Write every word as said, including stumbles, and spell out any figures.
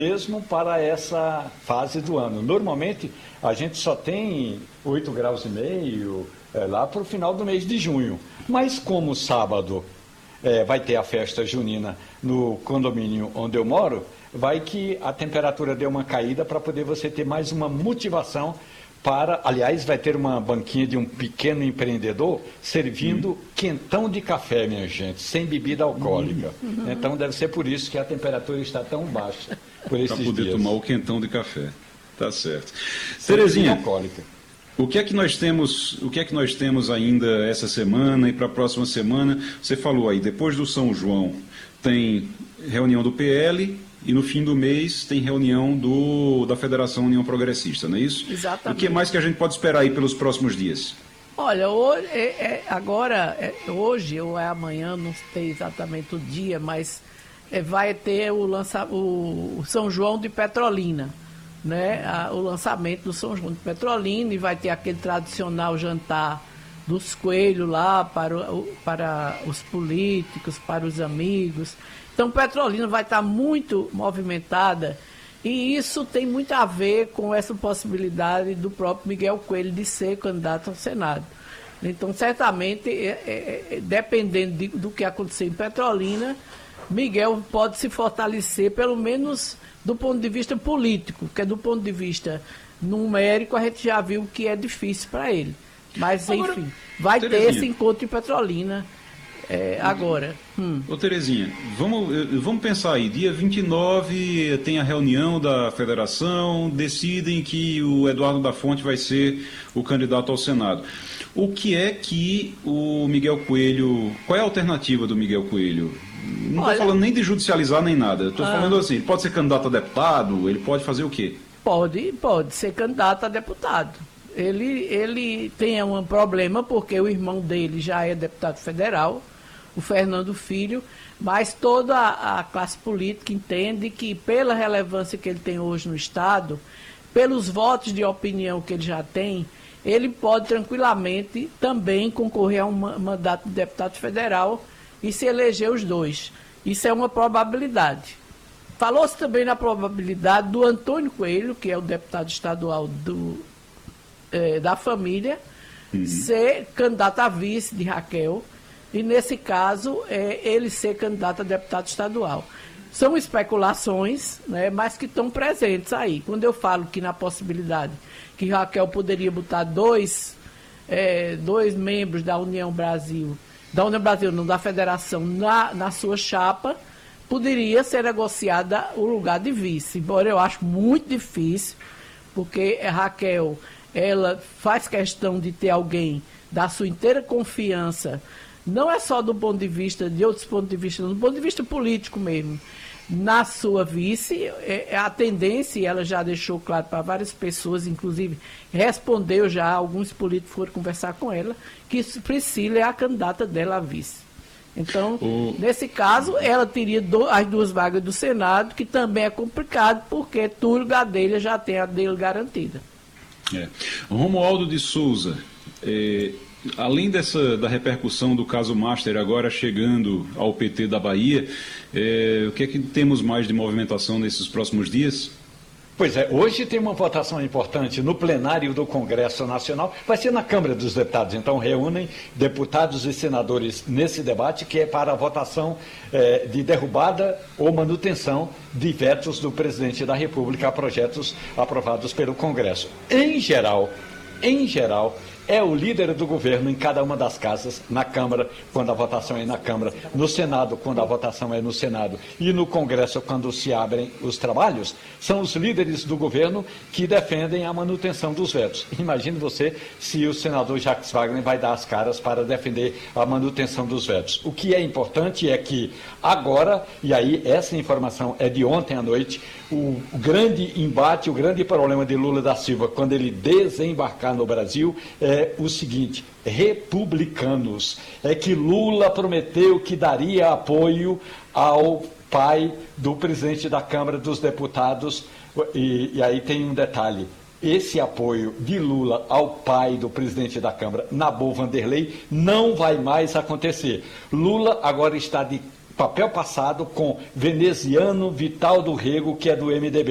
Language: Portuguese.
mesmo para essa fase do ano. Normalmente, a gente só tem oito graus e meio é, lá para o final do mês de junho. Mas como sábado é, vai ter a festa junina no condomínio onde eu moro, vai que a temperatura dê uma caída para poder você ter mais uma motivação para, aliás, vai ter uma banquinha de um pequeno empreendedor servindo uhum. quentão de café, minha gente, sem bebida alcoólica. Uhum. Então deve ser por isso que a temperatura está tão baixa por esses dias. Para poder tomar o quentão de café. Tá certo. Sem Terezinha, alcoólica. O que é que nós temos, o que é que nós temos ainda essa semana e para a próxima semana? Você falou aí, depois do São João tem reunião do P L e no fim do mês tem reunião do, da Federação União Progressista, não é isso? Exatamente. O que mais que a gente pode esperar aí pelos próximos dias? Olha, hoje, é, é, agora, é, hoje ou é amanhã, não sei exatamente o dia, mas é, vai ter o, lança, o, o São João de Petrolina, né? A, o lançamento do São João de Petrolina, e vai ter aquele tradicional jantar dos coelhos lá para, o, para os políticos, para os amigos. Então, Petrolina vai estar muito movimentada, e isso tem muito a ver com essa possibilidade do próprio Miguel Coelho de ser candidato ao Senado. Então, certamente, é, é, dependendo de, do que acontecer em Petrolina, Miguel pode se fortalecer, pelo menos do ponto de vista político, porque do ponto de vista numérico a gente já viu que é difícil para ele. Mas, agora, enfim, vai Terezinha. ter esse encontro em Petrolina é, agora. Hum. Ô, Terezinha, vamos, vamos pensar aí, dia vinte e nove tem a reunião da federação, decidem que o Eduardo da Fonte vai ser o candidato ao Senado. O que é que o Miguel Coelho, qual é a alternativa do Miguel Coelho? Não estou falando nem de judicializar nem nada, estou ah. falando assim, ele pode ser candidato a deputado, ele pode fazer o quê? Pode, pode ser candidato a deputado. Ele, ele tem um problema porque o irmão dele já é deputado federal, o Fernando Filho, mas toda a, a classe política entende que, pela relevância que ele tem hoje no Estado, pelos votos de opinião que ele já tem, ele pode tranquilamente também concorrer a um mandato de deputado federal e se eleger os dois. Isso é uma probabilidade. Falou-se também na probabilidade do Antônio Coelho, que é o deputado estadual do, eh, da família, uhum. ser candidato a vice de Raquel, e, nesse caso, é, ele ser candidato a deputado estadual. São especulações, né, mas que estão presentes aí. Quando eu falo que na possibilidade que Raquel poderia botar dois, é, dois membros da União Brasil, da União Brasil, não, da Federação, na, na sua chapa, poderia ser negociada o lugar de vice. Embora eu acho muito difícil, porque a Raquel, ela faz questão de ter alguém da sua inteira confiança, não é só do ponto de vista, de outros pontos de vista, do ponto de vista político mesmo. Na sua vice, é, a tendência, ela já deixou claro para várias pessoas, inclusive respondeu já, alguns políticos foram conversar com ela, que Priscila é a candidata dela a vice. Então, o... nesse caso, ela teria do, as duas vagas do Senado, que também é complicado, porque Túlio Gadelha já tem a dele garantida. É. Romualdo de Souza, é... além dessa, da repercussão do caso Master agora chegando ao P T da Bahia, é, o que é que temos mais de movimentação nesses próximos dias? Pois é, hoje tem uma votação importante no plenário do Congresso Nacional, vai ser na Câmara dos Deputados, então reúnem deputados e senadores nesse debate, que é para a votação é, de derrubada ou manutenção de vetos do presidente da República a projetos aprovados pelo Congresso. Em geral, em geral, é o líder do governo em cada uma das casas, na Câmara, quando a votação é na Câmara, no Senado, quando a votação é no Senado, e no Congresso, quando se abrem os trabalhos, são os líderes do governo que defendem a manutenção dos vetos. Imagine você se o senador Jacques Wagner vai dar as caras para defender a manutenção dos vetos. O que é importante é que agora, e aí essa informação é de ontem à noite, o grande embate, o grande problema de Lula da Silva, quando ele desembarcar no Brasil, é o seguinte: republicanos. É que Lula prometeu que daria apoio ao pai do presidente da Câmara dos Deputados, e, e aí tem um detalhe: esse apoio de Lula ao pai do presidente da Câmara, Nabor Vanderlei, não vai mais acontecer. Lula agora está de papel passado com veneziano Vital do Rego, que é do M D B.